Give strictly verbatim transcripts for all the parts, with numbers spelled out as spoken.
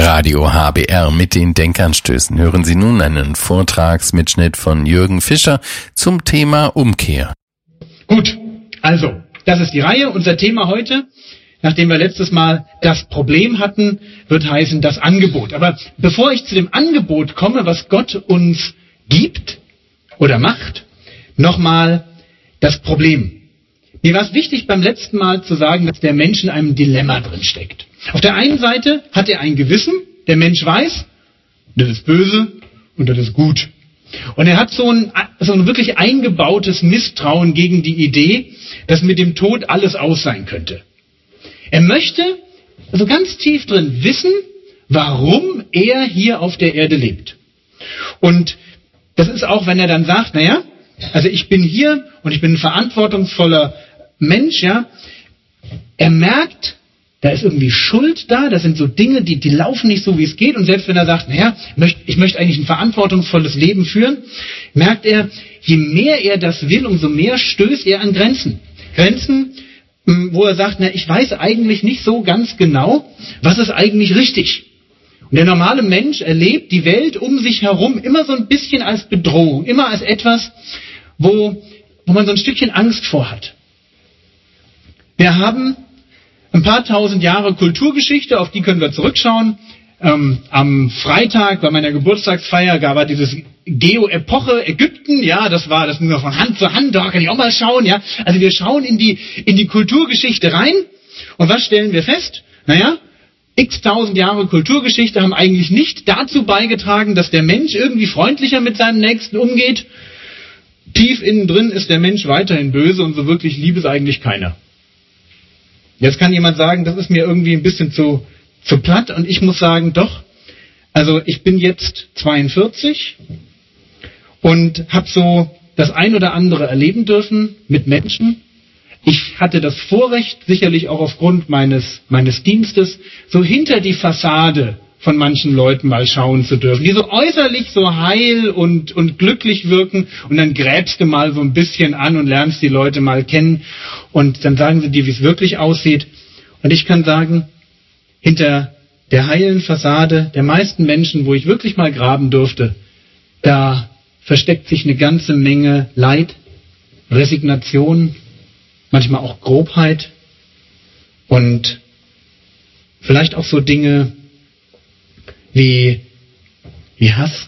Radio H B R mit den Denkanstößen. Hören Sie nun einen Vortragsmitschnitt von Jürgen Fischer zum Thema Umkehr. Gut, also, das ist die Reihe. Unser Thema heute, nachdem wir letztes Mal das Problem hatten, wird heißen das Angebot. Aber bevor ich zu dem Angebot komme, was Gott uns gibt oder macht, nochmal das Problem. Mir war es wichtig, beim letzten Mal zu sagen, dass der Mensch in einem Dilemma drin steckt. Auf der einen Seite hat er ein Gewissen, der Mensch weiß, das ist böse und das ist gut. Und er hat so ein, so ein wirklich eingebautes Misstrauen gegen die Idee, dass mit dem Tod alles aus sein könnte. Er möchte also ganz tief drin wissen, warum er hier auf der Erde lebt. Und das ist auch, wenn er dann sagt, naja, also ich bin hier und ich bin ein verantwortungsvoller Mensch, ja. Er merkt, da ist irgendwie Schuld da, das sind so Dinge, die, die laufen nicht so, wie es geht. Und selbst wenn er sagt, naja, ich möchte eigentlich ein verantwortungsvolles Leben führen, merkt er, je mehr er das will, umso mehr stößt er an Grenzen. Grenzen, wo er sagt, na, ich weiß eigentlich nicht so ganz genau, was ist eigentlich richtig. Und der normale Mensch erlebt die Welt um sich herum immer so ein bisschen als Bedrohung, immer als etwas, wo, wo man so ein Stückchen Angst vor hat. Wir haben ein paar tausend Jahre Kulturgeschichte, auf die können wir zurückschauen. Ähm, am Freitag bei meiner Geburtstagsfeier gab es dieses Geo-Epoche Ägypten, ja, das war das nur von Hand zu Hand, da kann ich auch mal schauen, ja. Also wir schauen in die in die Kulturgeschichte rein und was stellen wir fest? Naja, x tausend Jahre Kulturgeschichte haben eigentlich nicht dazu beigetragen, dass der Mensch irgendwie freundlicher mit seinem Nächsten umgeht. Tief innen drin ist der Mensch weiterhin böse und so wirklich lieb ist eigentlich keiner. Jetzt kann jemand sagen, das ist mir irgendwie ein bisschen zu, zu platt und ich muss sagen, doch, also ich bin jetzt zweiundvierzig und habe so das ein oder andere erleben dürfen mit Menschen. Ich hatte das Vorrecht, sicherlich auch aufgrund meines, meines Dienstes, so hinter die Fassade von manchen Leuten mal schauen zu dürfen, die so äußerlich so heil und, und glücklich wirken und dann gräbst du mal so ein bisschen an und lernst die Leute mal kennen und dann sagen sie dir, wie es wirklich aussieht. Und ich kann sagen, hinter der heilen Fassade der meisten Menschen, wo ich wirklich mal graben durfte, da versteckt sich eine ganze Menge Leid, Resignation, manchmal auch Grobheit und vielleicht auch so Dinge wie, wie Hass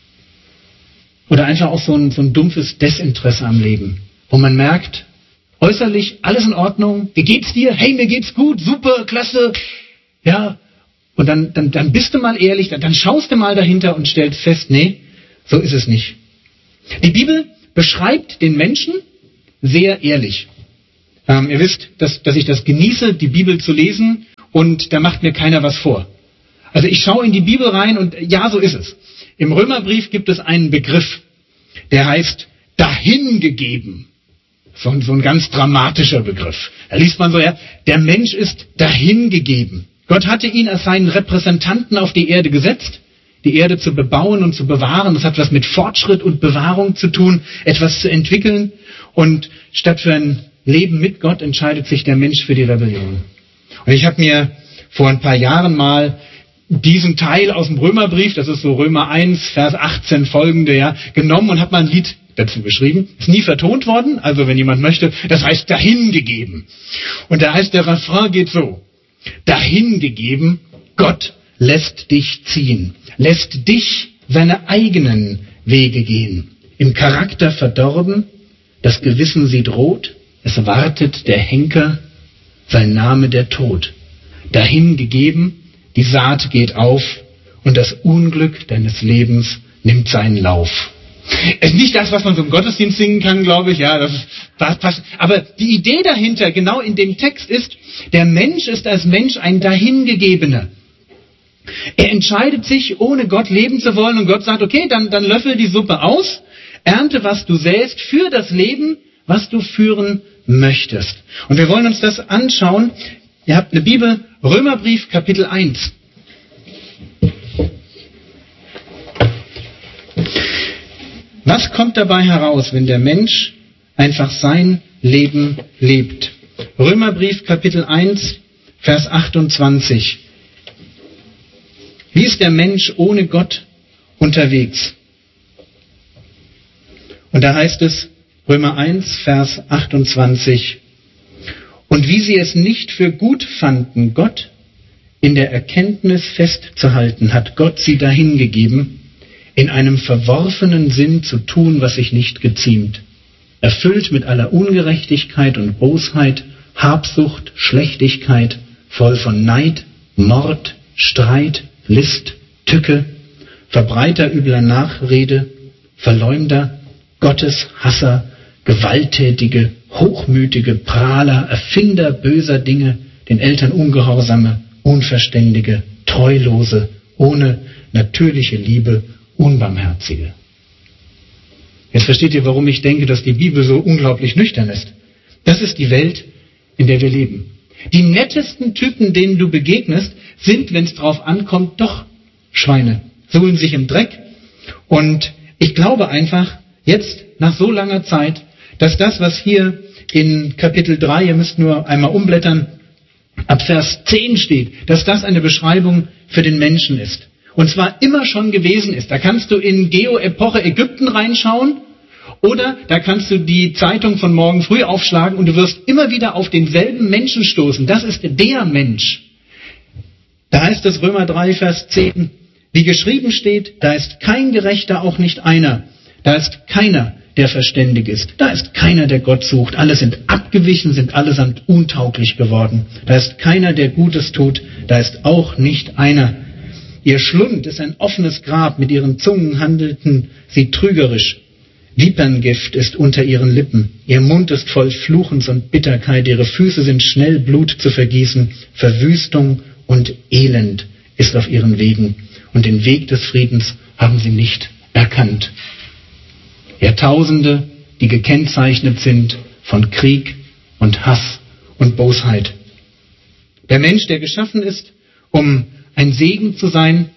oder einfach auch so ein, so ein dumpfes Desinteresse am Leben, wo man merkt, äußerlich alles in Ordnung, wie geht's dir? Hey, mir geht's gut, super, klasse, ja, und dann, dann, dann bist du mal ehrlich, dann, dann schaust du mal dahinter und stellst fest, nee, so ist es nicht. Die Bibel beschreibt den Menschen sehr ehrlich. Ähm, ihr wisst, dass, dass ich das genieße, die Bibel zu lesen und da macht mir keiner was vor. Also ich schaue in die Bibel rein und ja, so ist es. Im Römerbrief gibt es einen Begriff, der heißt dahingegeben. So ein, so ein ganz dramatischer Begriff. Da liest man so, ja, der Mensch ist dahingegeben. Gott hatte ihn als seinen Repräsentanten auf die Erde gesetzt, die Erde zu bebauen und zu bewahren. Das hat was mit Fortschritt und Bewahrung zu tun, etwas zu entwickeln. Und statt für ein Leben mit Gott entscheidet sich der Mensch für die Rebellion. Und ich habe mir vor ein paar Jahren mal diesen Teil aus dem Römerbrief, das ist so Römer eins, Vers achtzehn folgende, ja, genommen und habe mal ein Lied dazu geschrieben. Ist nie vertont worden, also wenn jemand möchte, das heißt dahingegeben. Und da heißt der Refrain geht so: Dahingegeben, Gott lässt dich ziehen, lässt dich seine eigenen Wege gehen. Im Charakter verdorben, das Gewissen sieht rot, es wartet der Henker, sein Name der Tod. Dahingegeben, die Saat geht auf und das Unglück deines Lebens nimmt seinen Lauf. Es ist nicht das, was man so im Gottesdienst singen kann, glaube ich, ja, das, das passt. Aber die Idee dahinter, genau in dem Text ist, der Mensch ist als Mensch ein Dahingegebener. Er entscheidet sich, ohne Gott leben zu wollen und Gott sagt, okay, dann, dann löffel die Suppe aus, ernte, was du säst, für das Leben, was du führen möchtest. Und wir wollen uns das anschauen. Ihr habt eine Bibel, Römerbrief, Kapitel eins. Was kommt dabei heraus, wenn der Mensch einfach sein Leben lebt? Römerbrief, Kapitel eins, Vers achtundzwanzig. Wie ist der Mensch ohne Gott unterwegs? Und da heißt es, Römer eins, Vers achtundzwanzig, und wie sie es nicht für gut fanden, Gott in der Erkenntnis festzuhalten, hat Gott sie dahingegeben, in einem verworfenen Sinn zu tun, was sich nicht geziemt, erfüllt mit aller Ungerechtigkeit und Bosheit, Habsucht, Schlechtigkeit, voll von Neid, Mord, Streit, List, Tücke, Verbreiter übler Nachrede, Verleumder, Gotteshasser, Gewalttätige, Hochmütige, Prahler, Erfinder böser Dinge, den Eltern Ungehorsame, Unverständige, Treulose, ohne natürliche Liebe, Unbarmherzige. Jetzt versteht ihr, warum ich denke, dass die Bibel so unglaublich nüchtern ist. Das ist die Welt, in der wir leben. Die nettesten Typen, denen du begegnest, sind, wenn es drauf ankommt, doch Schweine. Suhlen sich im Dreck. Und ich glaube einfach, jetzt, nach so langer Zeit, dass das, was hier in Kapitel drei, ihr müsst nur einmal umblättern, ab Vers zehn steht, dass das eine Beschreibung für den Menschen ist. Und zwar immer schon gewesen ist. Da kannst du in Geo-Epoche Ägypten reinschauen oder da kannst du die Zeitung von morgen früh aufschlagen und du wirst immer wieder auf denselben Menschen stoßen. Das ist der Mensch. Da heißt es Römer drei, Vers zehn, wie geschrieben steht, da ist kein Gerechter, auch nicht einer. Da ist keiner, der verständig ist. Da ist keiner, der Gott sucht. Alle sind abgewichen, sind allesamt untauglich geworden. Da ist keiner, der Gutes tut. Da ist auch nicht einer. Ihr Schlund ist ein offenes Grab, mit ihren Zungen handelten sie trügerisch. Viperngift ist unter ihren Lippen. Ihr Mund ist voll Fluchens und Bitterkeit. Ihre Füße sind schnell, Blut zu vergießen. Verwüstung und Elend ist auf ihren Wegen. Und den Weg des Friedens haben sie nicht erkannt. Jahrtausende, die gekennzeichnet sind von Krieg und Hass und Bosheit. Der Mensch, der geschaffen ist, um ein Segen zu sein,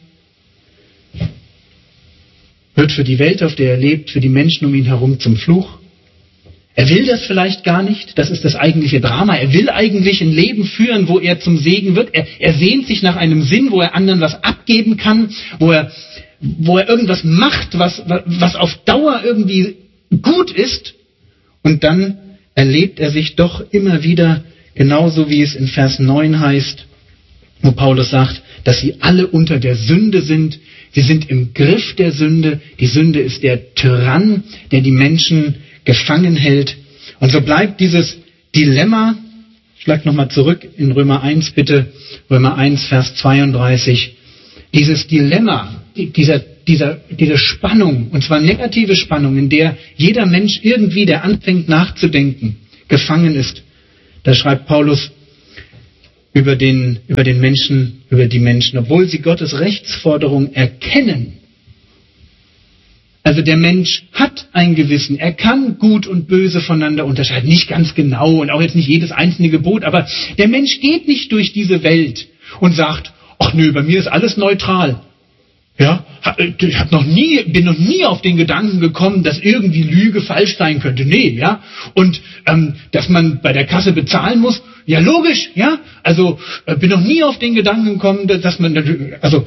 wird für die Welt, auf der er lebt, für die Menschen um ihn herum zum Fluch. Er will das vielleicht gar nicht, das ist das eigentliche Drama. Er will eigentlich ein Leben führen, wo er zum Segen wird. Er, er sehnt sich nach einem Sinn, wo er anderen was abgeben kann, wo er, wo er irgendwas macht, was, was auf Dauer irgendwie gut ist. Und dann erlebt er sich doch immer wieder, genauso wie es in Vers neun heißt, wo Paulus sagt, dass sie alle unter der Sünde sind. Sie sind im Griff der Sünde. Die Sünde ist der Tyrann, der die Menschen gefangen hält. Und so bleibt dieses Dilemma, schlag nochmal zurück in Römer eins bitte, Römer eins, Vers zweiunddreißig, dieses Dilemma, dieser, dieser, diese Spannung, und zwar negative Spannung, in der jeder Mensch irgendwie, der anfängt nachzudenken, gefangen ist. Da schreibt Paulus über den, über den Menschen, über die Menschen, obwohl sie Gottes Rechtsforderung erkennen. Also der Mensch hat ein Gewissen, er kann Gut und Böse voneinander unterscheiden, nicht ganz genau und auch jetzt nicht jedes einzelne Gebot, aber der Mensch geht nicht durch diese Welt und sagt, ach nö, bei mir ist alles neutral. Ja, ich hab noch nie, bin noch nie auf den Gedanken gekommen, dass irgendwie Lüge falsch sein könnte. Nee, ja. Und ähm, dass man bei der Kasse bezahlen muss, ja logisch, ja. Also äh, bin noch nie auf den Gedanken gekommen, dass man, also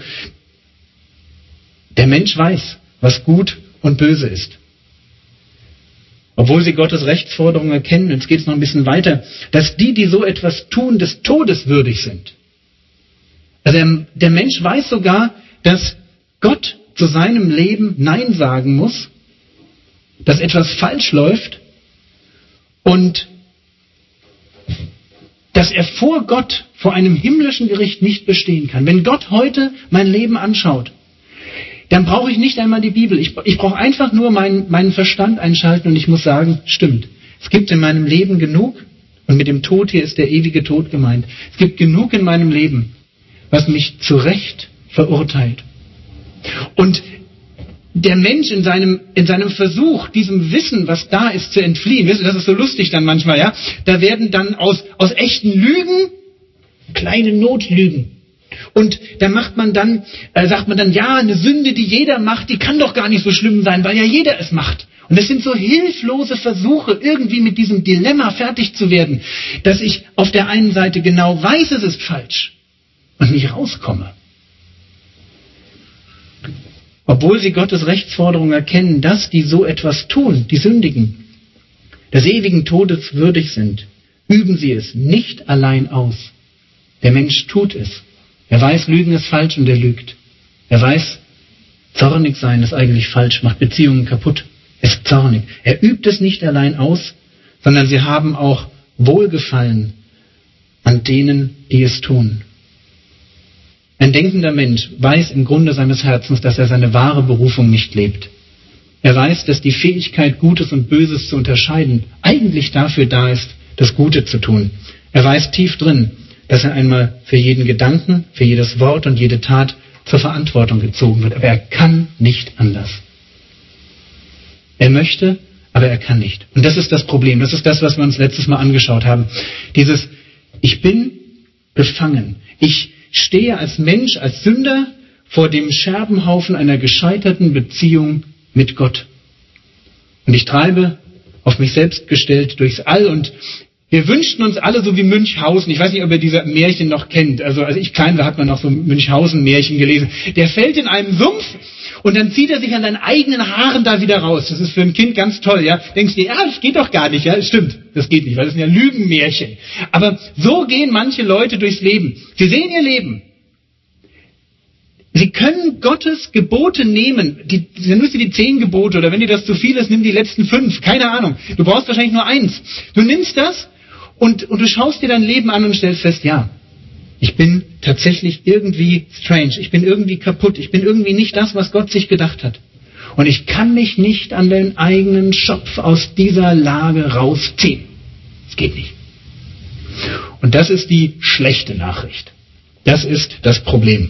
der Mensch weiß, was gut und böse ist. Obwohl sie Gottes Rechtsforderung erkennen, jetzt geht es noch ein bisschen weiter, dass die, die so etwas tun, des Todes würdig sind. Also der, der Mensch weiß sogar, dass Gott zu seinem Leben Nein sagen muss, dass etwas falsch läuft und dass er vor Gott, vor einem himmlischen Gericht nicht bestehen kann. Wenn Gott heute mein Leben anschaut, dann brauche ich nicht einmal die Bibel. Ich, ich brauche einfach nur meinen, meinen Verstand einschalten und ich muss sagen, stimmt. Es gibt in meinem Leben genug, und mit dem Tod hier ist der ewige Tod gemeint, es gibt genug in meinem Leben, was mich zu Recht verurteilt. Und der Mensch in seinem, in seinem Versuch, diesem Wissen, was da ist, zu entfliehen, das ist so lustig dann manchmal, ja, da werden dann aus, aus echten Lügen kleine Notlügen. Und da macht man dann, äh, sagt man dann, ja, eine Sünde, die jeder macht, die kann doch gar nicht so schlimm sein, weil ja jeder es macht. Und das sind so hilflose Versuche, irgendwie mit diesem Dilemma fertig zu werden, dass ich auf der einen Seite genau weiß, es ist falsch und nicht rauskomme. obwohl sie Gottes Rechtsforderung erkennen, dass die so etwas tun, die sündigen, des ewigen Todes würdig sind, üben sie es nicht allein aus. Der Mensch tut es. Er weiß, Lügen ist falsch und er lügt. Er weiß, zornig sein ist eigentlich falsch, macht Beziehungen kaputt, ist zornig. Er übt es nicht allein aus, sondern sie haben auch Wohlgefallen an denen, die es tun. Ein denkender Mensch weiß im Grunde seines Herzens, dass er seine wahre Berufung nicht lebt. Er weiß, dass die Fähigkeit, Gutes und Böses zu unterscheiden, eigentlich dafür da ist, das Gute zu tun. Er weiß tief drin, dass er einmal für jeden Gedanken, für jedes Wort und jede Tat zur Verantwortung gezogen wird. Aber er kann nicht anders. Er möchte, aber er kann nicht. Und das ist das Problem. Das ist das, was wir uns letztes Mal angeschaut haben. Dieses, ich bin befangen. Ich stehe als Mensch, als Sünder vor dem Scherbenhaufen einer gescheiterten Beziehung mit Gott. Und ich treibe auf mich selbst gestellt durchs All und wir wünschten uns alle so wie Münchhausen. Ich weiß nicht, ob ihr diese Märchen noch kennt. Also als ich klein war, hat man noch so Münchhausen-Märchen gelesen. Der fällt in einen Sumpf und dann zieht er sich an seinen eigenen Haaren da wieder raus. Das ist für ein Kind ganz toll, ja. Denkst du, ja, das geht doch gar nicht, ja. Stimmt, das geht nicht, weil das sind ja Lügenmärchen. Aber so gehen manche Leute durchs Leben. Sie sehen ihr Leben. Sie können Gottes Gebote nehmen. Die, dann nimmst du die zehn Gebote oder wenn dir das zu viel ist, nimm die letzten fünf. Keine Ahnung. Du brauchst wahrscheinlich nur eins. Du nimmst das und, und du schaust dir dein Leben an und stellst fest, ja, ich bin tatsächlich irgendwie strange. Ich bin irgendwie kaputt. Ich bin irgendwie nicht das, was Gott sich gedacht hat. Und ich kann mich nicht an den eigenen Schopf aus dieser Lage rausziehen. Es geht nicht. Und das ist die schlechte Nachricht. Das ist das Problem.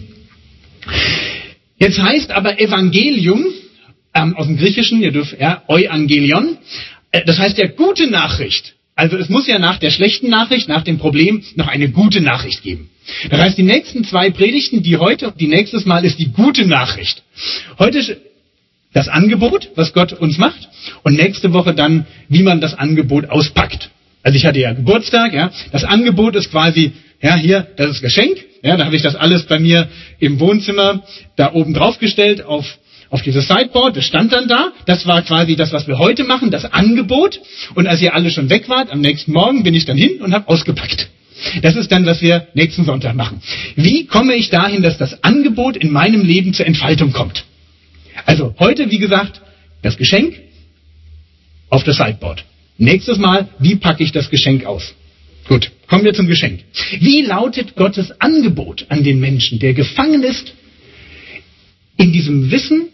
Jetzt heißt aber Evangelium, ähm, aus dem Griechischen, ihr dürft, ja, Euangelion, äh, das heißt ja gute Nachricht. Also es muss ja nach der schlechten Nachricht, nach dem Problem, noch eine gute Nachricht geben. Das heißt, die nächsten zwei Predigten, die heute und die nächstes Mal, ist die gute Nachricht. Heute das Angebot, was Gott uns macht, und nächste Woche dann, wie man das Angebot auspackt. Also ich hatte ja Geburtstag, ja. Das Angebot ist quasi, ja, hier, das ist Geschenk. Ja, da habe ich das alles bei mir im Wohnzimmer da oben drauf gestellt auf, auf dieses Sideboard. Das stand dann da. Das war quasi das, was wir heute machen, das Angebot. Und als ihr alle schon weg wart, am nächsten Morgen bin ich dann hin und habe ausgepackt. Das ist dann, was wir nächsten Sonntag machen. Wie komme ich dahin, dass das Angebot in meinem Leben zur Entfaltung kommt? Also heute, wie gesagt, das Geschenk auf das Sideboard. Nächstes Mal, wie packe ich das Geschenk aus? Gut, kommen wir zum Geschenk. Wie lautet Gottes Angebot an den Menschen, der gefangen ist in diesem Wissen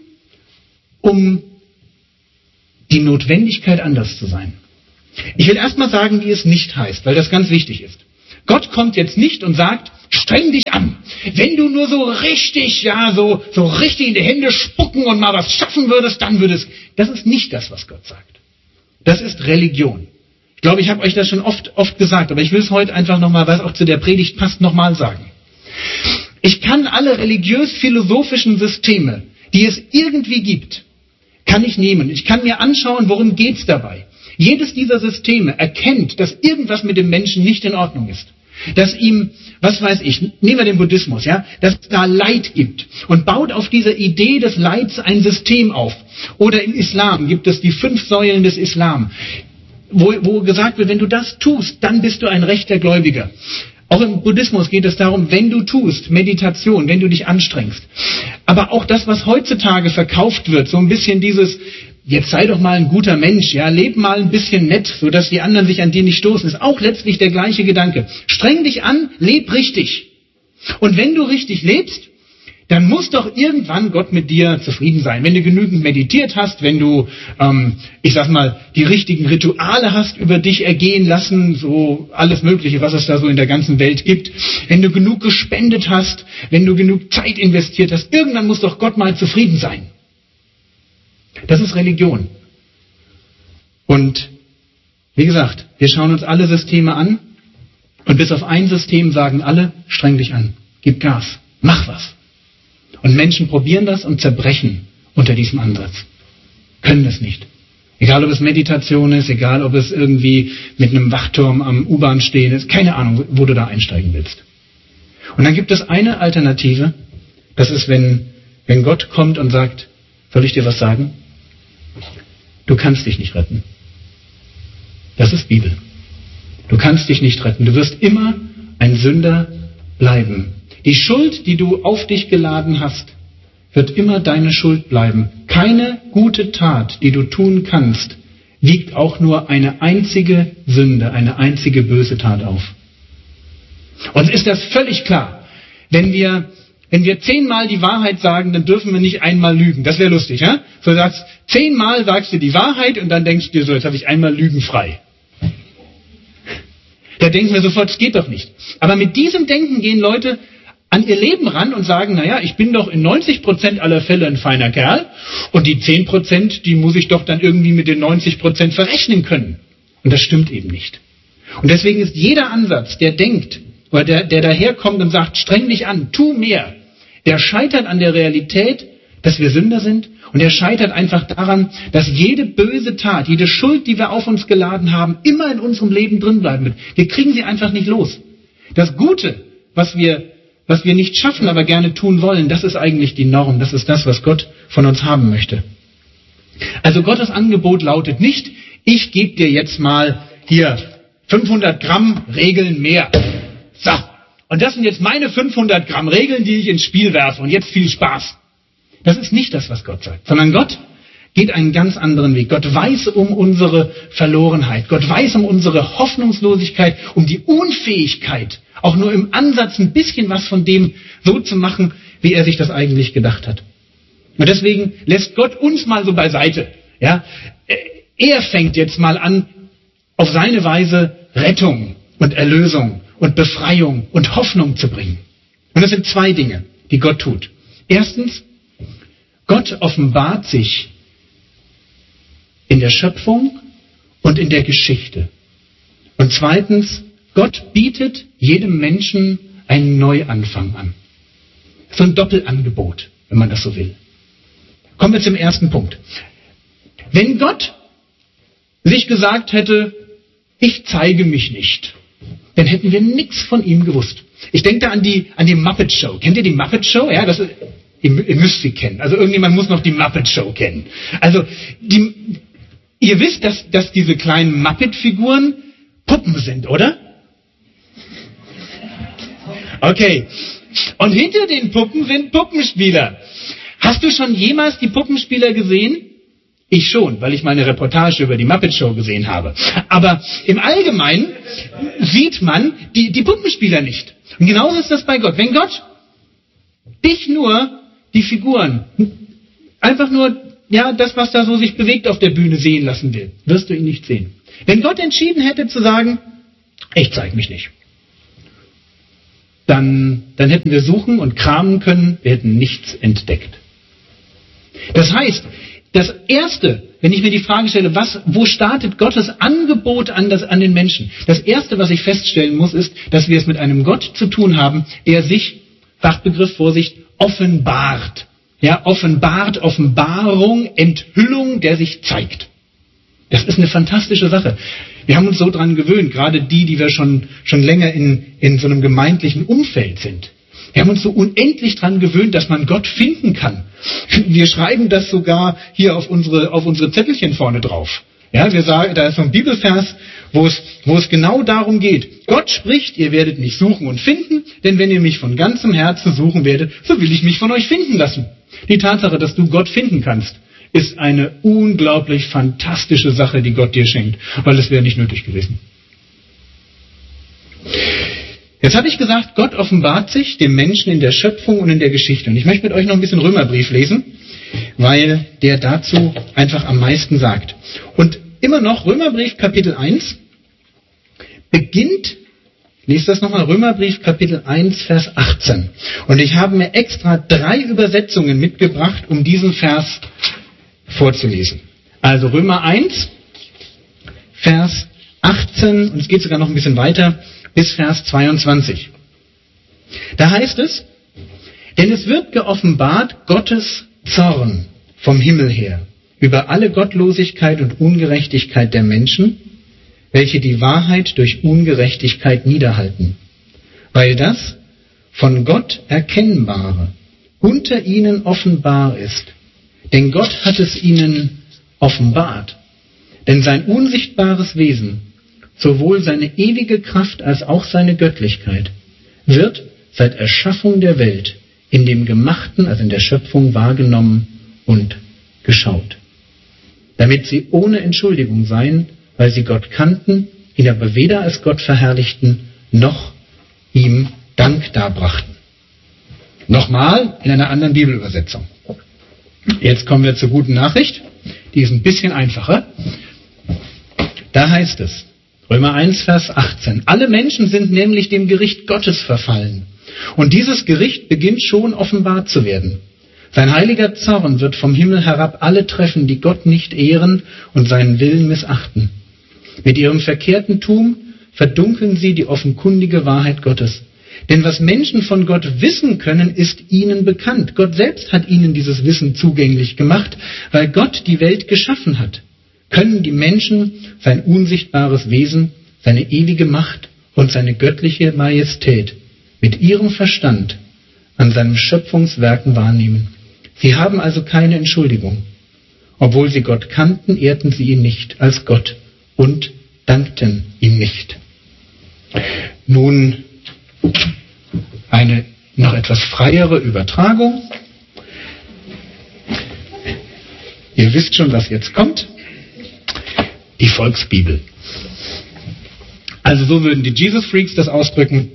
um die Notwendigkeit, anders zu sein? Ich will erst mal sagen, wie es nicht heißt, weil das ganz wichtig ist. Gott kommt jetzt nicht und sagt, streng dich an. Wenn du nur so richtig, ja, so, so richtig in die Hände spucken und mal was schaffen würdest, dann würdest. Das ist nicht das, was Gott sagt. Das ist Religion. Ich glaube, ich habe euch das schon oft, oft gesagt, aber ich will es heute einfach nochmal, weil es auch zu der Predigt passt, nochmal sagen. Ich kann alle religiös-philosophischen Systeme, die es irgendwie gibt, kann ich nehmen. Ich kann mir anschauen, worum geht's dabei. Jedes dieser Systeme erkennt, dass irgendwas mit dem Menschen nicht in Ordnung ist. Dass ihm, was weiß ich, nehmen wir den Buddhismus, ja, dass es da Leid gibt und baut auf dieser Idee des Leids ein System auf. Oder im Islam gibt es die fünf Säulen des Islam, wo, wo gesagt wird, wenn du das tust, dann bist du ein rechter Gläubiger. Auch im Buddhismus geht es darum, wenn du tust, Meditation, wenn du dich anstrengst. Aber auch das, was heutzutage verkauft wird, so ein bisschen dieses, jetzt sei doch mal ein guter Mensch, ja, leb mal ein bisschen nett, sodass die anderen sich an dir nicht stoßen, ist auch letztlich der gleiche Gedanke. Streng dich an, leb richtig. Und wenn du richtig lebst, dann muss doch irgendwann Gott mit dir zufrieden sein. Wenn du genügend meditiert hast, wenn du, ähm, ich sag mal, die richtigen Rituale hast über dich ergehen lassen, so alles Mögliche, was es da so in der ganzen Welt gibt, wenn du genug gespendet hast, wenn du genug Zeit investiert hast, irgendwann muss doch Gott mal zufrieden sein. Das ist Religion. Und wie gesagt, wir schauen uns alle Systeme an und bis auf ein System sagen alle, streng dich an, gib Gas, mach was. Und Menschen probieren das und zerbrechen unter diesem Ansatz. Können es nicht. Egal, ob es Meditation ist, egal, ob es irgendwie mit einem Wachturm am U-Bahn stehen ist, keine Ahnung, wo du da einsteigen willst. Und dann gibt es eine Alternative, das ist, wenn, wenn Gott kommt und sagt, Soll ich dir was sagen? Du kannst dich nicht retten. Das ist Bibel. Du kannst dich nicht retten. Du wirst immer ein Sünder bleiben. Die Schuld, die du auf dich geladen hast, wird immer deine Schuld bleiben. Keine gute Tat, die du tun kannst, wiegt auch nur eine einzige Sünde, eine einzige böse Tat auf. Uns ist das völlig klar. Wenn wir, wenn wir zehnmal die Wahrheit sagen, dann dürfen wir nicht einmal lügen. Das wäre lustig, ja? So sagst, zehnmal sagst du die Wahrheit und dann denkst du dir so, jetzt habe ich einmal lügenfrei. Da denken wir sofort, es geht doch nicht. Aber mit diesem Denken gehen Leute an ihr Leben ran und sagen, naja, ich bin doch in neunzig Prozent aller Fälle ein feiner Kerl und die zehn Prozent, die muss ich doch dann irgendwie mit den neunzig Prozent verrechnen können. Und das stimmt eben nicht. Und deswegen ist jeder Ansatz, der denkt, oder der, der daherkommt und sagt, streng dich an, tu mehr, der scheitert an der Realität, dass wir Sünder sind, und er scheitert einfach daran, dass jede böse Tat, jede Schuld, die wir auf uns geladen haben, immer in unserem Leben drin bleiben wird. Wir kriegen sie einfach nicht los. Das Gute, was wir, was wir nicht schaffen, aber gerne tun wollen, das ist eigentlich die Norm. Das ist das, was Gott von uns haben möchte. Also Gottes Angebot lautet nicht, ich gebe dir jetzt mal hier fünfhundert Gramm Regeln mehr. So, und das sind jetzt meine fünfhundert Gramm Regeln, die ich ins Spiel werfe. Und jetzt viel Spaß. Das ist nicht das, was Gott sagt, sondern Gott geht einen ganz anderen Weg. Gott weiß um unsere Verlorenheit. Gott weiß um unsere Hoffnungslosigkeit, um die Unfähigkeit, auch nur im Ansatz ein bisschen was von dem so zu machen, wie er sich das eigentlich gedacht hat. Und deswegen lässt Gott uns mal so beiseite. Ja, er fängt jetzt mal an, auf seine Weise Rettung und Erlösung und Befreiung und Hoffnung zu bringen. Und das sind zwei Dinge, die Gott tut. Erstens, Gott offenbart sich in der Schöpfung und in der Geschichte. Und zweitens, Gott bietet jedem Menschen einen Neuanfang an. So ein Doppelangebot, wenn man das so will. Kommen wir zum ersten Punkt. Wenn Gott sich gesagt hätte, ich zeige mich nicht, dann hätten wir nichts von ihm gewusst. Ich denke da an die, an die Muppet Show. Kennt ihr die Muppet Show? Ja, das ist, ihr, ihr müsst sie kennen. Also irgendjemand muss noch die Muppet Show kennen. Also, die, ihr wisst, dass, dass diese kleinen Muppet-Figuren Puppen sind, oder? Okay. Und hinter den Puppen sind Puppenspieler. Hast du schon jemals die Puppenspieler gesehen? Ich schon, weil ich meine Reportage über die Muppet Show gesehen habe. Aber im Allgemeinen sieht man die, die Puppenspieler nicht. Und genauso ist das bei Gott. Wenn Gott dich nur, die Figuren, einfach nur, ja, das, was da so sich bewegt auf der Bühne sehen lassen will, wirst du ihn nicht sehen. Wenn Gott entschieden hätte zu sagen, ich zeige mich nicht, dann, dann hätten wir suchen und kramen können, wir hätten nichts entdeckt. Das heißt, das Erste, wenn ich mir die Frage stelle, was, wo startet Gottes Angebot an, das, an den Menschen? Das Erste, was ich feststellen muss, ist, dass wir es mit einem Gott zu tun haben, der sich, Fachbegriff Vorsicht, offenbart. Ja, offenbart, Offenbarung, Enthüllung, der sich zeigt. Das ist eine fantastische Sache. Wir haben uns so dran gewöhnt, gerade die, die wir schon, schon länger in, in so einem gemeindlichen Umfeld sind. Wir haben uns so unendlich dran gewöhnt, dass man Gott finden kann. Wir schreiben das sogar hier auf unsere, auf unsere Zettelchen vorne drauf. Ja, wir sagen, da ist so ein Bibelvers, wo es, wo es genau darum geht. Gott spricht, ihr werdet mich suchen und finden, denn wenn ihr mich von ganzem Herzen suchen werdet, so will ich mich von euch finden lassen. Die Tatsache, dass du Gott finden kannst, ist eine unglaublich fantastische Sache, die Gott dir schenkt, weil es wäre nicht nötig gewesen. Jetzt habe ich gesagt, Gott offenbart sich dem Menschen in der Schöpfung und in der Geschichte. Und ich möchte mit euch noch ein bisschen Römerbrief lesen, weil der dazu einfach am meisten sagt. Und immer noch Römerbrief Kapitel eins beginnt, lest das nochmal, Römerbrief Kapitel eins, Vers achtzehn. Und ich habe mir extra drei Übersetzungen mitgebracht, um diesen Vers vorzulesen. Also Römer eins, Vers achtzehn, und es geht sogar noch ein bisschen weiter, bis Vers zweiundzwanzig. Da heißt es, denn es wird geoffenbart Gottes Zorn vom Himmel her über alle Gottlosigkeit und Ungerechtigkeit der Menschen, welche die Wahrheit durch Ungerechtigkeit niederhalten, weil das von Gott Erkennbare unter ihnen offenbar ist, denn Gott hat es ihnen offenbart. Denn sein unsichtbares Wesen, sowohl seine ewige Kraft als auch seine Göttlichkeit, wird seit Erschaffung der Welt in dem Gemachten, also in der Schöpfung, wahrgenommen und geschaut. Damit sie ohne Entschuldigung seien, weil sie Gott kannten, ihn aber weder als Gott verherrlichten, noch ihm Dank darbrachten. Nochmal in einer anderen Bibelübersetzung. Jetzt kommen wir zur guten Nachricht. Die ist ein bisschen einfacher. Da heißt es, Römer eins, Vers achtzehn, alle Menschen sind nämlich dem Gericht Gottes verfallen. Und dieses Gericht beginnt schon offenbar zu werden. Sein heiliger Zorn wird vom Himmel herab alle treffen, die Gott nicht ehren und seinen Willen missachten. Mit ihrem verkehrten Tum verdunkeln sie die offenkundige Wahrheit Gottes. Denn was Menschen von Gott wissen können, ist ihnen bekannt. Gott selbst hat ihnen dieses Wissen zugänglich gemacht, weil Gott die Welt geschaffen hat. Können die Menschen sein unsichtbares Wesen, seine ewige Macht und seine göttliche Majestät mit ihrem Verstand an seinen Schöpfungswerken wahrnehmen. Sie haben also keine Entschuldigung. Obwohl sie Gott kannten, ehrten sie ihn nicht als Gott und dankten ihm nicht. Nun eine noch etwas freiere Übertragung. Ihr wisst schon, was jetzt kommt. Die Volksbibel. Also so würden die Jesus Freaks das ausdrücken.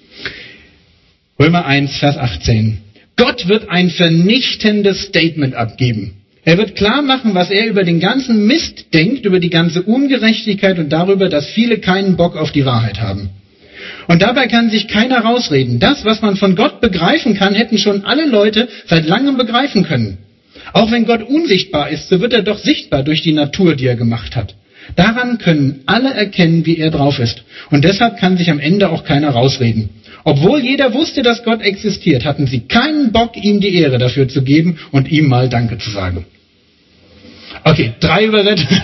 Römer eins, Vers achtzehn. Gott wird ein vernichtendes Statement abgeben. Er wird klar machen, was er über den ganzen Mist denkt, über die ganze Ungerechtigkeit und darüber, dass viele keinen Bock auf die Wahrheit haben. Und dabei kann sich keiner rausreden. Das, was man von Gott begreifen kann, hätten schon alle Leute seit langem begreifen können. Auch wenn Gott unsichtbar ist, so wird er doch sichtbar durch die Natur, die er gemacht hat. Daran können alle erkennen, wie er drauf ist. Und deshalb kann sich am Ende auch keiner rausreden. Obwohl jeder wusste, dass Gott existiert, hatten sie keinen Bock, ihm die Ehre dafür zu geben und ihm mal Danke zu sagen. Okay, drei Übersetzungen.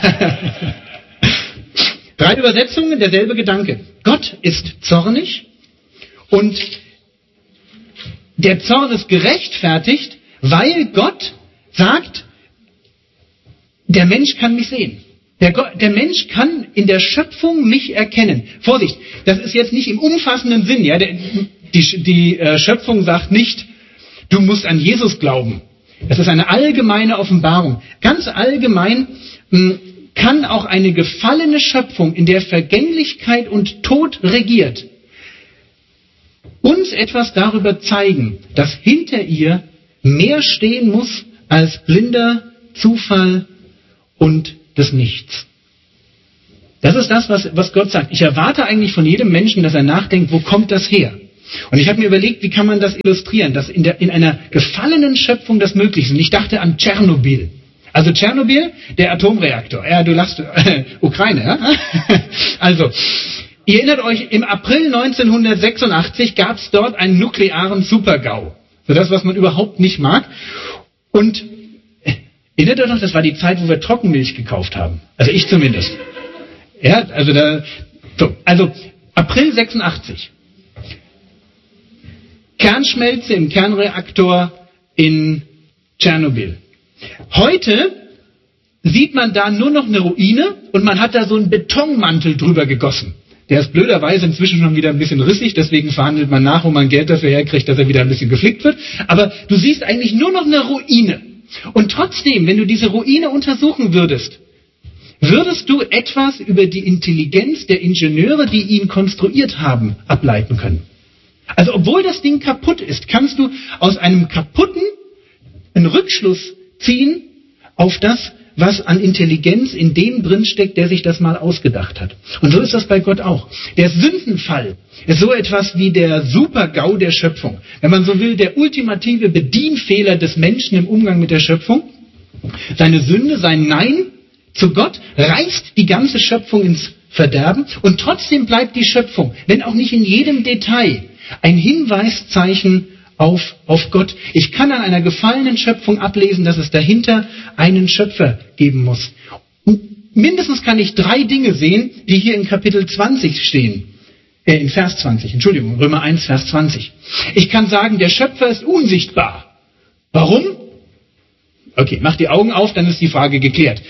Drei Übersetzungen, derselbe Gedanke. Gott ist zornig und der Zorn ist gerechtfertigt, weil Gott sagt, der Mensch kann mich sehen. Der, Gott, der Mensch kann in der Schöpfung mich erkennen. Vorsicht, das ist jetzt nicht im umfassenden Sinn. Ja, der, die die äh, Schöpfung sagt nicht, du musst an Jesus glauben. Das ist eine allgemeine Offenbarung. Ganz allgemein mh, kann auch eine gefallene Schöpfung, in der Vergänglichkeit und Tod regiert, uns etwas darüber zeigen, dass hinter ihr mehr stehen muss als blinder Zufall und des Nichts. Das ist das, was, was Gott sagt. Ich erwarte eigentlich von jedem Menschen, dass er nachdenkt, wo kommt das her? Und ich habe mir überlegt, wie kann man das illustrieren, dass in, der, in einer gefallenen Schöpfung das möglich ist. Und ich dachte an Tschernobyl. Also Tschernobyl, der Atomreaktor. Ja, du lachst, äh, Ukraine, ja? Also, ihr erinnert euch, im April neunzehnhundertsechsundachtzig gab es dort einen nuklearen Super-GAU. So das, was man überhaupt nicht mag. Und erinnert euch noch, das war die Zeit, wo wir Trockenmilch gekauft haben. Also ich zumindest. Ja, also da, so, also April sechsundachtzig. Kernschmelze im Kernreaktor in Tschernobyl. Heute sieht man da nur noch eine Ruine und man hat da so einen Betonmantel drüber gegossen. Der ist blöderweise inzwischen schon wieder ein bisschen rissig, deswegen verhandelt man nach, wo man Geld dafür herkriegt, dass er wieder ein bisschen geflickt wird. Aber du siehst eigentlich nur noch eine Ruine. Und trotzdem, wenn du diese Ruine untersuchen würdest, würdest du etwas über die Intelligenz der Ingenieure, die ihn konstruiert haben, ableiten können. Also obwohl das Ding kaputt ist, kannst du aus einem kaputten einen Rückschluss ziehen auf das, was an Intelligenz in dem drinsteckt, der sich das mal ausgedacht hat. Und so ist das bei Gott auch. Der Sündenfall ist so etwas wie der Super-GAU der Schöpfung. Wenn man so will, der ultimative Bedienfehler des Menschen im Umgang mit der Schöpfung. Seine Sünde, sein Nein zu Gott reißt die ganze Schöpfung ins Verderben und trotzdem bleibt die Schöpfung, wenn auch nicht in jedem Detail, ein Hinweiszeichen auf, auf Gott. Ich kann an einer gefallenen Schöpfung ablesen, dass es dahinter einen Schöpfer geben muss. Und mindestens kann ich drei Dinge sehen, die hier in Kapitel zwanzig stehen. Äh, in Vers zwanzig, Entschuldigung, Römer eins, Vers zwanzig. Ich kann sagen, der Schöpfer ist unsichtbar. Warum? Okay, macht die Augen auf, dann ist die Frage geklärt.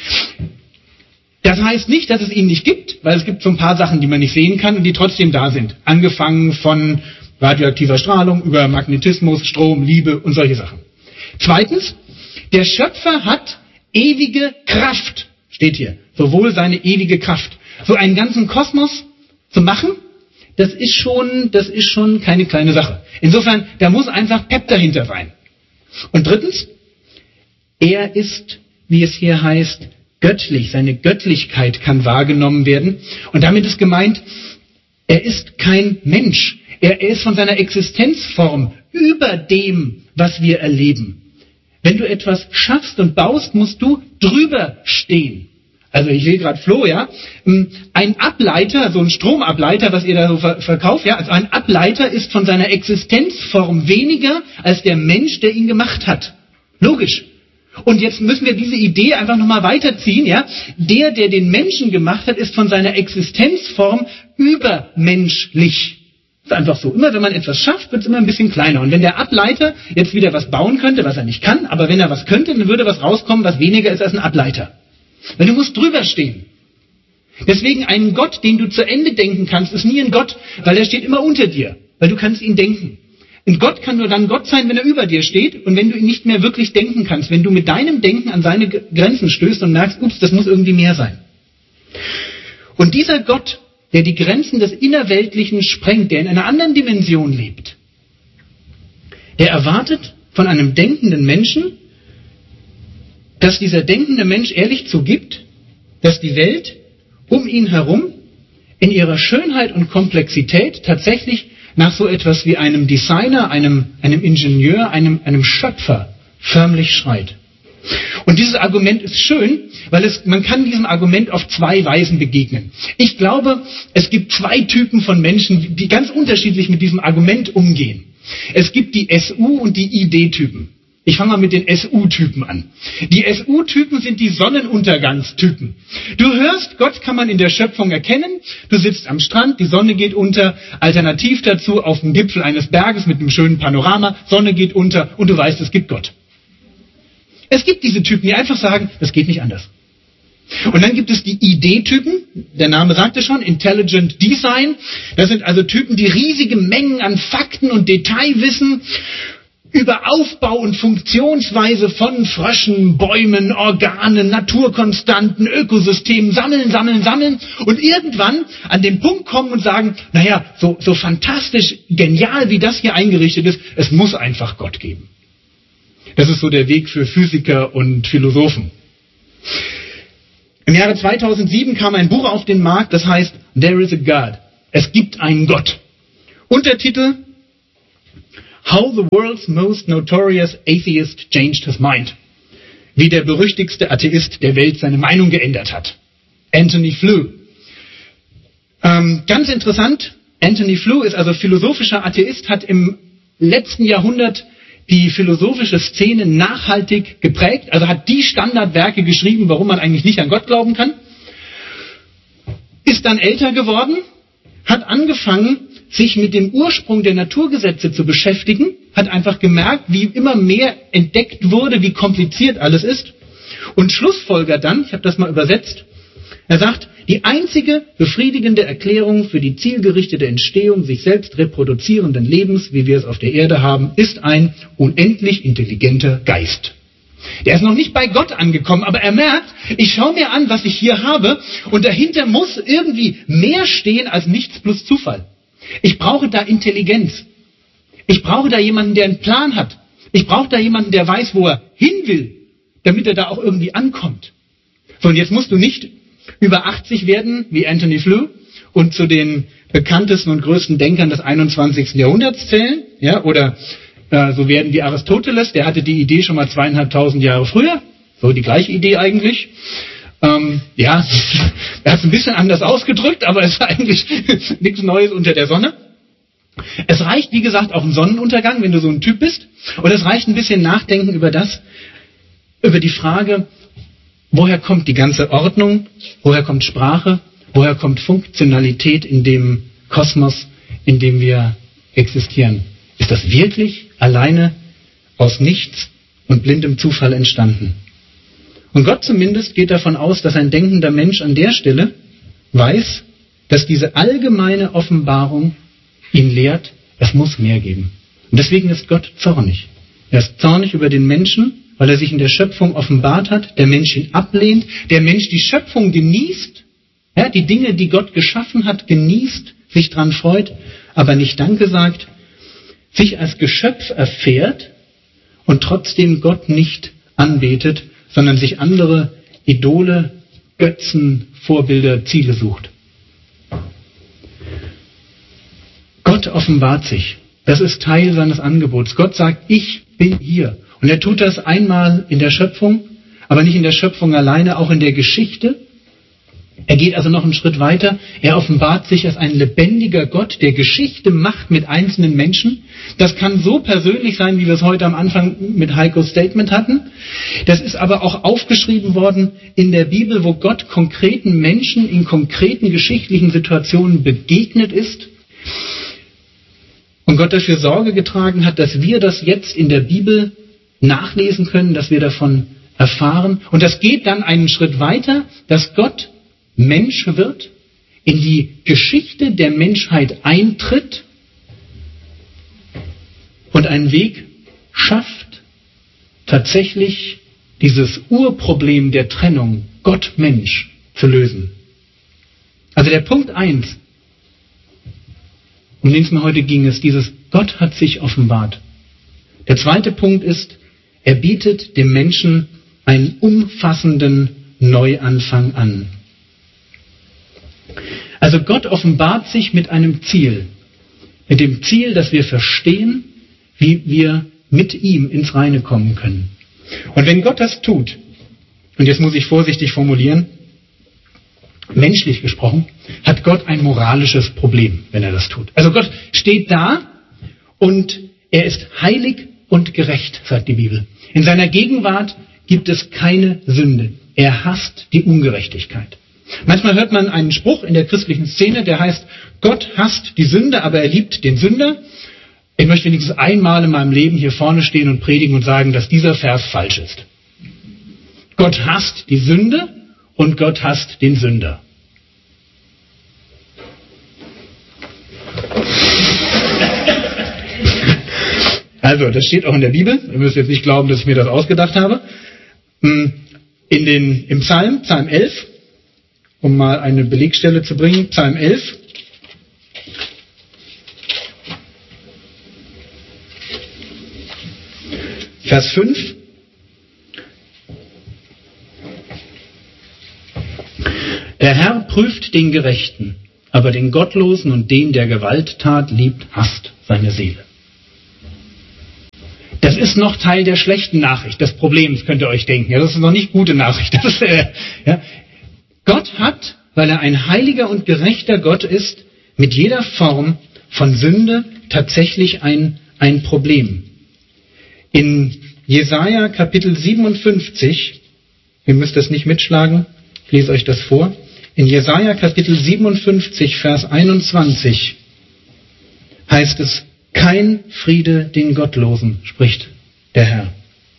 Das heißt nicht, dass es ihn nicht gibt, weil es gibt so ein paar Sachen, die man nicht sehen kann und die trotzdem da sind. Angefangen von radioaktiver Strahlung über Magnetismus, Strom, Liebe und solche Sachen. Zweitens, der Schöpfer hat ewige Kraft, steht hier, sowohl seine ewige Kraft. So einen ganzen Kosmos zu machen, das ist schon, das ist schon keine kleine Sache. Insofern, da muss einfach Pep dahinter sein. Und drittens, er ist, wie es hier heißt, göttlich. Seine Göttlichkeit kann wahrgenommen werden. Und damit ist gemeint, er ist kein Mensch. Er ist von seiner Existenzform über dem, was wir erleben. Wenn du etwas schaffst und baust, musst du drüber stehen. Also ich sehe gerade Flo, ja, ein Ableiter, so ein Stromableiter, was ihr da so verkauft, ja, also ein Ableiter ist von seiner Existenzform weniger als der Mensch, der ihn gemacht hat. Logisch. Und jetzt müssen wir diese Idee einfach nochmal weiterziehen, ja. Der, der den Menschen gemacht hat, ist von seiner Existenzform übermenschlich. Das ist einfach so. Immer wenn man etwas schafft, wird es immer ein bisschen kleiner. Und wenn der Ableiter jetzt wieder was bauen könnte, was er nicht kann, aber wenn er was könnte, dann würde was rauskommen, was weniger ist als ein Ableiter. Weil du musst drüber stehen. Deswegen ein Gott, den du zu Ende denken kannst, ist nie ein Gott, weil er steht immer unter dir, weil du kannst ihn denken. Ein Gott kann nur dann Gott sein, wenn er über dir steht und wenn du ihn nicht mehr wirklich denken kannst, wenn du mit deinem Denken an seine Grenzen stößt und merkst, ups, das muss irgendwie mehr sein. Und dieser Gott, der die Grenzen des Innerweltlichen sprengt, der in einer anderen Dimension lebt, der erwartet von einem denkenden Menschen, dass dieser denkende Mensch ehrlich zugibt, dass die Welt um ihn herum in ihrer Schönheit und Komplexität tatsächlich nach so etwas wie einem Designer, einem, einem Ingenieur, einem, einem Schöpfer förmlich schreit. Und dieses Argument ist schön, weil es, man kann diesem Argument auf zwei Weisen begegnen. Ich glaube, es gibt zwei Typen von Menschen, die ganz unterschiedlich mit diesem Argument umgehen. Es gibt die S U- und die I D-Typen. Ich fange mal mit den S U-Typen an. Die S U-Typen sind die Sonnenuntergangstypen. Du hörst, Gott kann man in der Schöpfung erkennen. Du sitzt am Strand, die Sonne geht unter. Alternativ dazu auf dem Gipfel eines Berges mit einem schönen Panorama. Sonne geht unter und du weißt, es gibt Gott. Es gibt diese Typen, die einfach sagen, das geht nicht anders. Und dann gibt es die I D-Typen, der Name sagt es schon, Intelligent Design. Das sind also Typen, die riesige Mengen an Fakten und Detailwissen über Aufbau und Funktionsweise von Fröschen, Bäumen, Organen, Naturkonstanten, Ökosystemen sammeln, sammeln, sammeln und irgendwann an den Punkt kommen und sagen, naja, so, so fantastisch, genial, wie das hier eingerichtet ist, es muss einfach Gott geben. Das ist so der Weg für Physiker und Philosophen. Im Jahre zweitausendsieben kam ein Buch auf den Markt, das heißt There is a God. Es gibt einen Gott. Untertitel How the world's most notorious atheist changed his mind. Wie der berüchtigste Atheist der Welt seine Meinung geändert hat. Anthony Flew. Ähm, ganz interessant, Anthony Flew ist also philosophischer Atheist, hat im letzten Jahrhundert die philosophische Szene nachhaltig geprägt, also hat die Standardwerke geschrieben, warum man eigentlich nicht an Gott glauben kann. Ist dann älter geworden, hat angefangen, sich mit dem Ursprung der Naturgesetze zu beschäftigen, hat einfach gemerkt, wie immer mehr entdeckt wurde, wie kompliziert alles ist und schlussfolgert dann, ich habe das mal übersetzt, er sagt, die einzige befriedigende Erklärung für die zielgerichtete Entstehung sich selbst reproduzierenden Lebens, wie wir es auf der Erde haben, ist ein unendlich intelligenter Geist. Der ist noch nicht bei Gott angekommen, aber er merkt, ich schaue mir an, was ich hier habe und dahinter muss irgendwie mehr stehen als nichts plus Zufall. Ich brauche da Intelligenz. Ich brauche da jemanden, der einen Plan hat. Ich brauche da jemanden, der weiß, wo er hin will, damit er da auch irgendwie ankommt. So, und jetzt musst du nicht über achtzig werden, wie Anthony Flew, und zu den bekanntesten und größten Denkern des einundzwanzigsten Jahrhunderts zählen, ja, oder äh, so werden wie Aristoteles, der hatte die Idee schon mal zweieinhalbtausend Jahre früher, so die gleiche Idee eigentlich. Ähm, ja, er hat es ein bisschen anders ausgedrückt, aber es ist eigentlich nichts Neues unter der Sonne. Es reicht, wie gesagt, auch ein Sonnenuntergang, wenn du so ein Typ bist, und es reicht ein bisschen Nachdenken über das, über die Frage, woher kommt die ganze Ordnung, woher kommt Sprache, woher kommt Funktionalität in dem Kosmos, in dem wir existieren. Ist das wirklich alleine aus nichts und blindem Zufall entstanden. Und Gott zumindest geht davon aus, dass ein denkender Mensch an der Stelle weiß, dass diese allgemeine Offenbarung ihn lehrt, es muss mehr geben. Und deswegen ist Gott zornig. Er ist zornig über den Menschen, weil er sich in der Schöpfung offenbart hat, der Mensch ihn ablehnt, der Mensch die Schöpfung genießt, ja, die Dinge, die Gott geschaffen hat, genießt, sich dran freut, aber nicht Danke sagt, sich als Geschöpf erfährt und trotzdem Gott nicht anbetet, sondern sich andere Idole, Götzen, Vorbilder, Ziele sucht. Gott offenbart sich. Das ist Teil seines Angebots. Gott sagt, ich bin hier. Und er tut das einmal in der Schöpfung, aber nicht in der Schöpfung alleine, auch in der Geschichte. Er geht also noch einen Schritt weiter. Er offenbart sich als ein lebendiger Gott, der Geschichte macht mit einzelnen Menschen. Das kann so persönlich sein, wie wir es heute am Anfang mit Heikos Statement hatten. Das ist aber auch aufgeschrieben worden in der Bibel, wo Gott konkreten Menschen in konkreten geschichtlichen Situationen begegnet ist. Und Gott dafür Sorge getragen hat, dass wir das jetzt in der Bibel nachlesen können, dass wir davon erfahren. Und das geht dann einen Schritt weiter, dass Gott Mensch wird, in die Geschichte der Menschheit eintritt und einen Weg schafft, tatsächlich dieses Urproblem der Trennung Gott-Mensch zu lösen. Also der Punkt eins, um den es mir heute ging, ist dieses Gott hat sich offenbart. Der zweite Punkt ist, er bietet dem Menschen einen umfassenden Neuanfang an. Also Gott offenbart sich mit einem Ziel. Mit dem Ziel, dass wir verstehen, wie wir mit ihm ins Reine kommen können. Und wenn Gott das tut, und jetzt muss ich vorsichtig formulieren, menschlich gesprochen, hat Gott ein moralisches Problem, wenn er das tut. Also Gott steht da und er ist heilig und gerecht, sagt die Bibel. In seiner Gegenwart gibt es keine Sünde. Er hasst die Ungerechtigkeit. Manchmal hört man einen Spruch in der christlichen Szene, der heißt, Gott hasst die Sünde, aber er liebt den Sünder. Ich möchte wenigstens einmal in meinem Leben hier vorne stehen und predigen und sagen, dass dieser Vers falsch ist. Gott hasst die Sünde und Gott hasst den Sünder. Also, das steht auch in der Bibel. Ihr müsst jetzt nicht glauben, dass ich mir das ausgedacht habe. In den, im Psalm, Psalm elf, um mal eine Belegstelle zu bringen, Psalm elf. Vers fünf. Der Herr prüft den Gerechten, aber den Gottlosen und den, der Gewalttat liebt, hasst seine Seele. Das ist noch Teil der schlechten Nachricht, des Problems, könnt ihr euch denken. Ja, das ist noch nicht gute Nachricht. Das ist, äh, ja. Gott hat, weil er ein heiliger und gerechter Gott ist, mit jeder Form von Sünde tatsächlich ein, ein Problem. In Jesaja Kapitel siebenundfünfzig, ihr müsst das nicht mitschlagen, ich lese euch das vor. In Jesaja Kapitel siebenundfünfzig, Vers einundzwanzig heißt es, kein Friede den Gottlosen, spricht der Herr.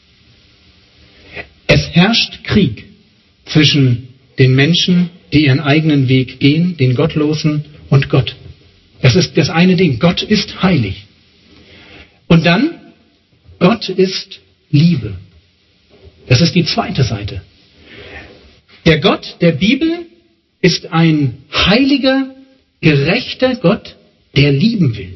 Es herrscht Krieg zwischen den Menschen, die ihren eigenen Weg gehen, den Gottlosen und Gott. Das ist das eine Ding. Gott ist heilig. Und dann, Gott ist Liebe. Das ist die zweite Seite. Der Gott der Bibel ist ein heiliger, gerechter Gott, der lieben will.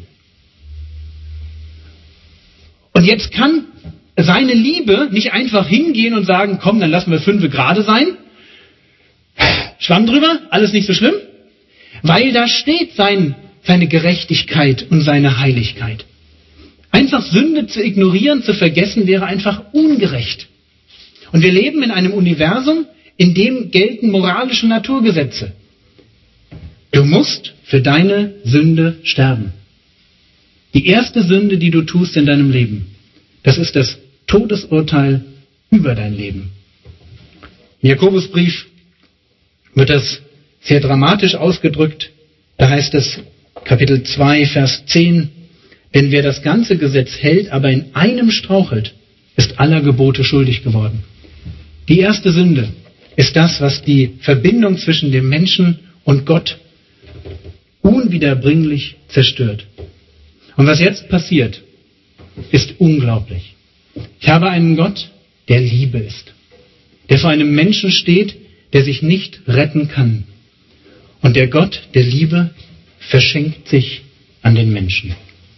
Und jetzt kann seine Liebe nicht einfach hingehen und sagen, komm, dann lassen wir fünfe gerade sein. Schwamm drüber, alles nicht so schlimm. Weil da steht sein, seine Gerechtigkeit und seine Heiligkeit. Einfach Sünde zu ignorieren, zu vergessen, wäre einfach ungerecht. Und wir leben in einem Universum, in dem gelten moralische Naturgesetze. Du musst für deine Sünde sterben. Die erste Sünde, die du tust in deinem Leben, das ist das Todesurteil über dein Leben. Im Jakobusbrief wird das sehr dramatisch ausgedrückt. Da heißt es, Kapitel zwei, Vers zehn, denn wer das ganze Gesetz hält, aber in einem strauchelt, ist aller Gebote schuldig geworden. Die erste Sünde ist das, was die Verbindung zwischen dem Menschen und Gott unwiederbringlich zerstört. Und was jetzt passiert, ist unglaublich. Ich habe einen Gott, der Liebe ist, der vor einem Menschen steht, der sich nicht retten kann. Und der Gott der Liebe verschenkt sich an den Menschen.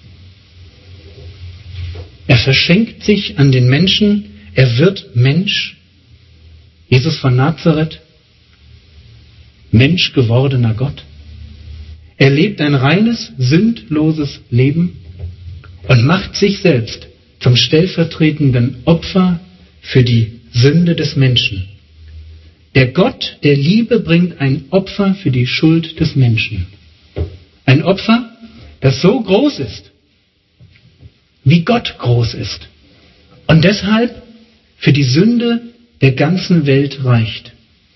Er verschenkt sich an den Menschen, er wird Mensch. Jesus von Nazareth, Mensch gewordener Gott. Er lebt ein reines, sündloses Leben und macht sich selbst zum stellvertretenden Opfer für die Sünde des Menschen. Der Gott der Liebe bringt ein Opfer für die Schuld des Menschen. Ein Opfer, das so groß ist, wie Gott groß ist und deshalb für die Sünde der ganzen Welt reicht.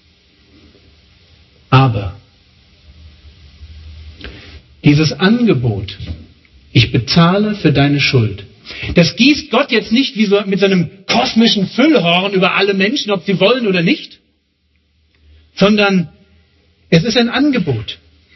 Aber dieses Angebot, ich bezahle für deine Schuld, das gießt Gott jetzt nicht wie so mit so einem kosmischen Füllhorn über alle Menschen, ob sie wollen oder nicht, sondern es ist ein Angebot.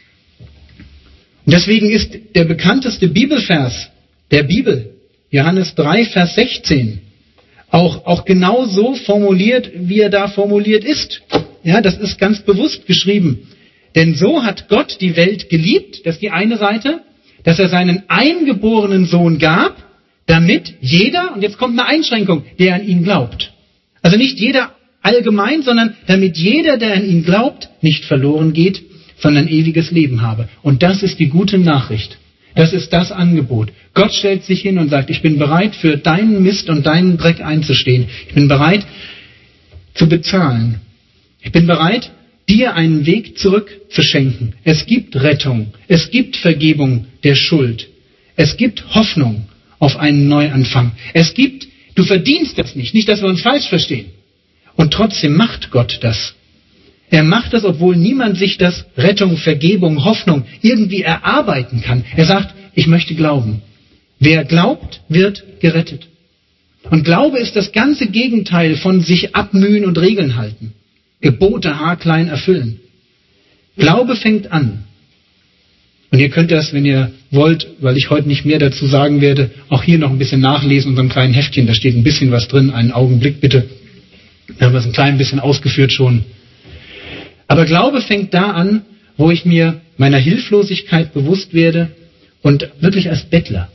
Und deswegen ist der bekannteste Bibelvers der Bibel, Johannes drei, Vers sechzehn, auch, auch genau so formuliert, wie er da formuliert ist. Ja, das ist ganz bewusst geschrieben. Denn so hat Gott die Welt geliebt, das ist die eine Seite, dass er seinen eingeborenen Sohn gab, damit jeder, und jetzt kommt eine Einschränkung, der an ihn glaubt. Also nicht jeder allgemein, sondern damit jeder, der an ihn glaubt, nicht verloren geht, sondern ewiges Leben habe. Und das ist die gute Nachricht. Das ist das Angebot. Gott stellt sich hin und sagt, ich bin bereit, für deinen Mist und deinen Dreck einzustehen. Ich bin bereit, zu bezahlen. Ich bin bereit, dir einen Weg zurück zu schenken. Es gibt Rettung. Es gibt Vergebung der Schuld. Es gibt Hoffnung auf einen Neuanfang. Es gibt, du verdienst das nicht. Nicht, dass wir uns falsch verstehen. Und trotzdem macht Gott das. Er macht das, obwohl niemand sich das Rettung, Vergebung, Hoffnung irgendwie erarbeiten kann. Er sagt, ich möchte glauben. Wer glaubt, wird gerettet. Und Glaube ist das ganze Gegenteil von sich abmühen und Regeln halten. Gebote haarklein erfüllen. Glaube fängt an. Und ihr könnt das, wenn ihr wollt, weil ich heute nicht mehr dazu sagen werde, auch hier noch ein bisschen nachlesen in unserem kleinen Heftchen. Da steht ein bisschen was drin. Einen Augenblick bitte. Da haben wir es ein klein bisschen ausgeführt schon. Aber Glaube fängt da an, wo ich mir meiner Hilflosigkeit bewusst werde und wirklich als Bettler.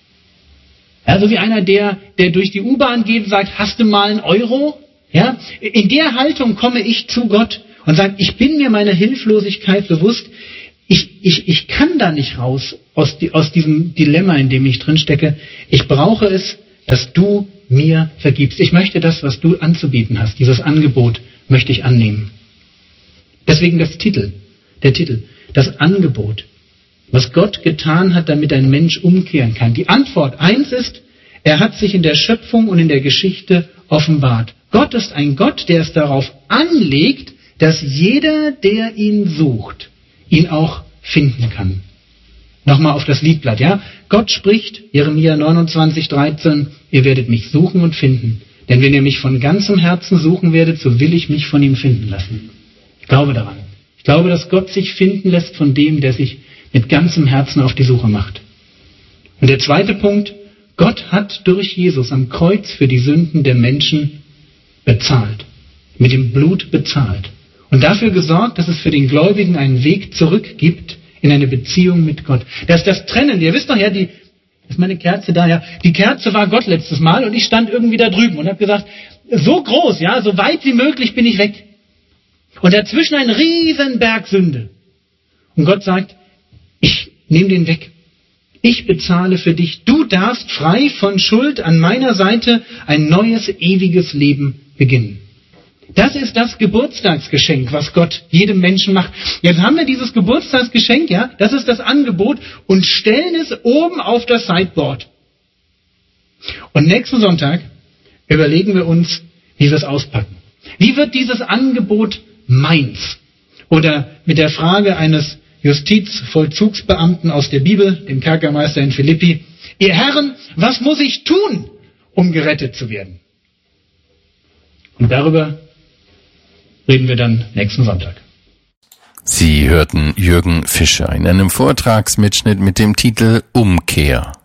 Also wie einer, der, der durch die U-Bahn geht und sagt, hast du mal einen Euro? Ja? In der Haltung komme ich zu Gott und sage, ich bin mir meiner Hilflosigkeit bewusst. Ich, ich, ich kann da nicht raus aus, die, aus diesem Dilemma, in dem ich drin stecke. Ich brauche es, dass du mir vergibst. Ich möchte das, was du anzubieten hast, dieses Angebot, möchte ich annehmen. Deswegen das Titel, der Titel, das Angebot, was Gott getan hat, damit ein Mensch umkehren kann. Die Antwort eins ist, er hat sich in der Schöpfung und in der Geschichte offenbart. Gott ist ein Gott, der es darauf anlegt, dass jeder, der ihn sucht, ihn auch finden kann. Nochmal auf das Liedblatt, ja? Gott spricht, Jeremia neunundzwanzig, dreizehn, ihr werdet mich suchen und finden. Denn wenn ihr mich von ganzem Herzen suchen werdet, so will ich mich von ihm finden lassen. Ich glaube daran. Ich glaube, dass Gott sich finden lässt von dem, der sich mit ganzem Herzen auf die Suche macht. Und der zweite Punkt, Gott hat durch Jesus am Kreuz für die Sünden der Menschen bezahlt. Mit dem Blut bezahlt. Und dafür gesorgt, dass es für den Gläubigen einen Weg zurück gibt in eine Beziehung mit Gott. Das ist das Trennen. Ihr wisst doch ja, die, ist meine Kerze da, ja. Die Kerze war Gott letztes Mal und ich stand irgendwie da drüben und habe gesagt, so groß, ja, so weit wie möglich bin ich weg. Und dazwischen ein riesen Berg Sünde. Und Gott sagt, ich nehme den weg. Ich bezahle für dich. Du darfst frei von Schuld an meiner Seite ein neues, ewiges Leben beginnen. Das ist das Geburtstagsgeschenk, was Gott jedem Menschen macht. Jetzt haben wir dieses Geburtstagsgeschenk, ja, das ist das Angebot und stellen es oben auf das Sideboard. Und nächsten Sonntag überlegen wir uns, wie wir es auspacken. Wie wird dieses Angebot meins? Oder mit der Frage eines Justizvollzugsbeamten aus der Bibel, dem Kerkermeister in Philippi, ihr Herren, was muss ich tun, um gerettet zu werden? Und darüber reden wir dann nächsten Sonntag. Sie hörten Jürgen Fischer in einem Vortragsmitschnitt mit dem Titel Umkehr.